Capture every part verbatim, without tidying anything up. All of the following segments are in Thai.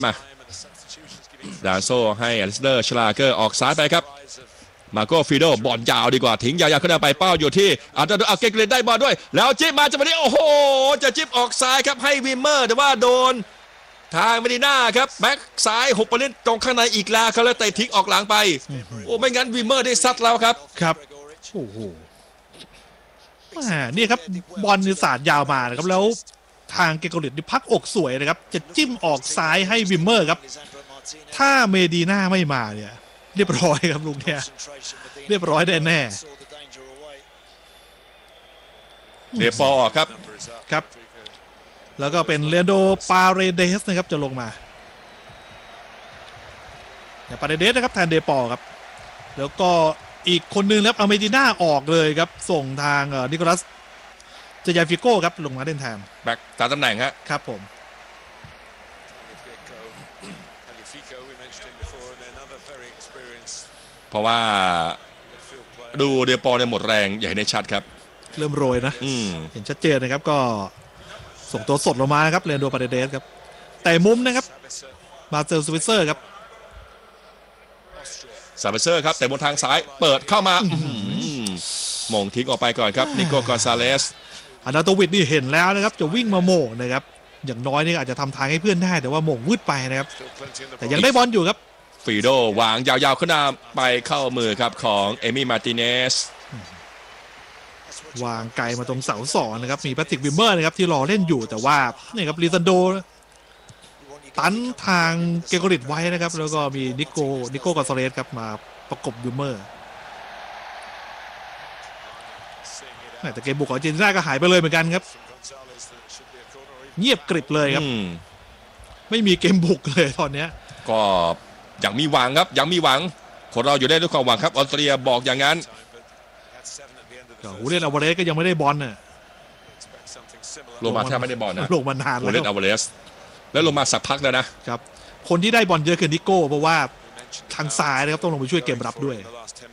มาดานโซให้อลิสเดอร์ชลาเกอร์ออกซ้ายไปครับมาโก้ฟิโดบอลยาวดีกว่าทิ้งยาวๆขึ้นไปเป้าอยู่ที่อาร์ตอาเกเกรนได้บอลด้วยแล้วจิ๊บมาจังหวะนี้โอ้โหจะจิ๊บออกซ้ายครับให้วิมเมอร์แต่ว่าโดนทางเมดิน่าครับแบ็กซ้ายหกไปเล่นตรงข้างในอีกแล้วเขาเลยเตะทิ้งออกหลังไปโอ้ไม่งั้นวิมเมอร์ได้ซัดแล้วครับครับโอ้โหนี่ครับบอลนิสานยาวมานะครับแล้วทางเกโกริตพักอกสวยนะครับจะจิ้มออกซ้ายให้วิมเมอร์ครับถ้าเมดีน่าไม่มาเนี่ยเรียบร้อยครับลุงเนี่ยเรียบร้อยแน่แน่เดปอออกครับครับแล้วก็เป็นเลโดปาเรเดสนะครับจะลงมาปาเรเดสนะครับแทนเดปอครับแล้วก็อีกคนนึงแล้วเอาเมดิน่าออกเลยครับส่งทางนิโคลัสเจยาฟิโก้ครับลงมาเล่นแทนแบ็กตามตำแหน่งฮะครับผมเพราะว่าดูเดปอในหมดแรงใหญ่ในชัดครับเริ่มโรยนะเห็นชัดเจนนะครับก็ส่งตัวสดลงมานะครับเลนโดปาเรเดสครับแต่มุมนะครับมาเซลสวิเซอร์ครับซาเบเซอร์ครับแต่บนทางซ้ายเปิดเข้ามาหม่งทิ้งออกไปก่อนครับนิโก้กอนซาเลสอานาโตวิดนี่เห็นแล้วนะครับจะวิ่งมาโม่งนะครับอย่างน้อยนี่อาจจะทำทางให้เพื่อนได้แต่ว่าโม่งวืดไปนะครับแต่ยังได้บอลอยู่ครับฟีโดวางยาวๆขึ้นมาไปเข้ามือครับของเอมี่มาร์ติเนสวางไกลมาตรงเสาสองนะครับมีแพทริกวิมเมอร์นะครับที่รอเล่นอยู่แต่ว่านี่ครับลิซันโดตันทางเกโกริตไว้นะครับแล้วก็มีนิโก้นิโก้กอนซาเลสครับมาประกบวิมเมอร์แต่เกมบุกของอาร์เจนติน่าก็หายไปเลยเหมือนกันครับเงียบกริบเลยครับไม่มีเกมบุกเลยตอนนี้ก็ยังมีหวังครับยังมีหวังคนเราอยู่ได้ด้วยความหวังครับออสเตรียบอกอย่างนั้นฮูเล่นอเวเรสก็ยังไม่ได้บอลน่ะลงมาแทบไม่ได้บอลนะลงมานานแล้วฮูเล่นอเวเรสแล้วลงมาสักพักแล้วนะครับคนที่ได้บอลเยอะคือนิโก้เพราะว่าทางซ้ายนะครับต้องลงไปช่วยเกมรับด้วย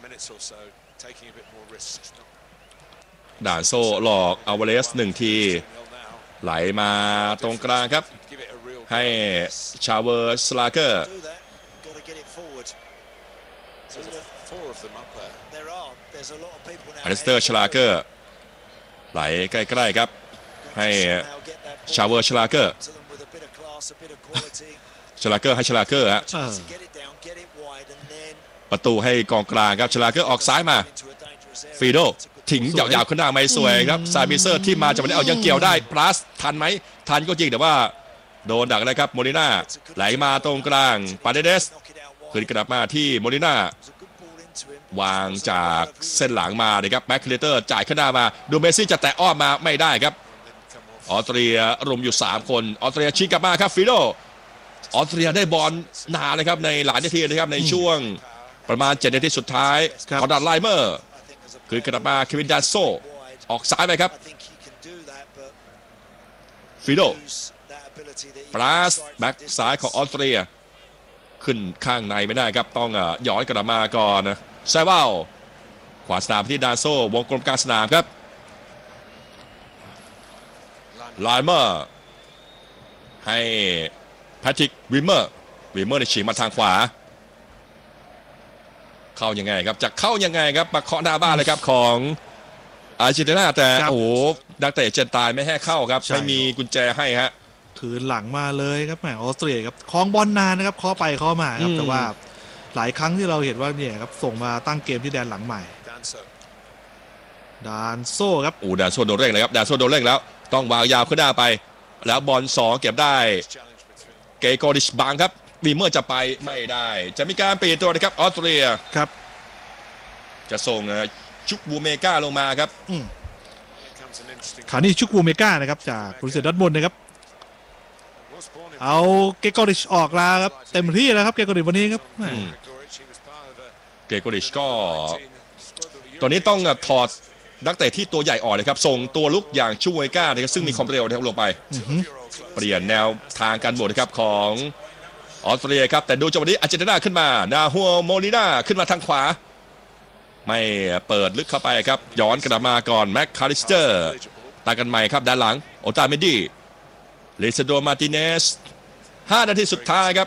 ด่านโซ่หลอกอเวเรสหนึ่งทีไหลมาตรงกลางครับให้ชาเวอร์สลาเกอร์อลิสเตอร์ชลาเกอร์ไหลใกล้ๆครับให้ชาเวอร์ชลาเกอร์ชลาเกอร์ให้ชลาเกอร์ฮะประตูให้กองกลางครับชลาเกอร์ออกซ้ายมาฟีโดถิงยาวๆขึ้นหน้าไม่สวยครับซาบิเซอร์ที่มาจากวันนี้เอายังเกี่ยวได้พลัสทันไหมทันก็จริงแต่ว่าโดนดักนะครับโมลิน่าไหลมาตรงกลางปาเดเดสขึ้นกลับมาที่โมลิน่าวางจากเส้นหลังมาเลยครับแบ็คเคเลเตอร์จ่ายขึ้นหน้ามาดูเมซี่จะแตะอ้อมมาไม่ได้ครับออสเตรียรุมอยู่สามคนออสเตรียชิงกลับมาครับฟิโดออสเตรียได้บอลนานเลยครับในหลายนาทีนะครับในช่วงประมาณเจ็ดนาทีสุดท้ายคอนดัตไลเมอร์คือกลับมาเควินดานโซออกซ้ายไปครับฟิโดปลาสแบ็คซ้ายของออสเตรียขึ้นข้างในไม่ได้ครับต้องย้อนกลับมาก่อนนะไซวาลขวาสนามที่ดานโซวงกลมกลางสนามครับไลเมอร์ให้แพทริกวิมเมอร์วิมเมอร์ในฉีกมาทางขวาเข้ายังไงครับจะเข้ายังไงครับมาเคาะหน้าบ้านเลยครับของอาร์เจนตินาแต่โอ้โหนักเตะเจนตายไม่ให้เข้าครับไม่มีกุญแจให้ฮะถือหลังมาเลยครับแหมออสเตรียครับคล้องบอลนานนะครับเคาะไปเคาะมาครับแต่ว่าหลายครั้งที่เราเห็นว่าเนี่ยครับส่งมาตั้งเกมที่แดนหลังใหม่ดานโซ่ครับโอ้ดานโซ่โดนเร่งเลยครับดานโซ่โดนเร่งแล้วต้องวางยาวขึ้นหน้าไปแล้วบอลสองเก็บได้เกโกดิชบังครับวีเมอร์จะไปไม่ได้จะมีการเปลี่ยนตัวนะครับออสเตรียครับจะส่งชุกบูเมกาลงมาครับขานี่ชุกบูเมกานะครับจากบรูเซดอร์ทมุนด์นะครับเอาเกโกริชออกแล้วครับเต็มที่แล้วครับเกโกริชวันนี้ครับเกโกริชก็ตอนนี้ต้องถอดนักเตะที่ตัวใหญ่ออกเลยครับส่งตัวลุกอย่างชูเวก้านะครับซึ่งมีความเร็วนะครับลงไปเปลี่ยนแนวทางการบดนะครับของออสเตรียครับแต่ดูจังหวะนี้อาร์เจนตินาขึ้นมานาฮัวโมลิน่าขึ้นมาทางขวาไม่เปิดลึกเข้าไปครับย้อนกลับมาก่อนแม็กคาริสเตอร์ตากันใหม่ครับด้านหลังโอตาเมดี้เลซาโดมาร์ติเนสห้านาทีสุดท้ายครับ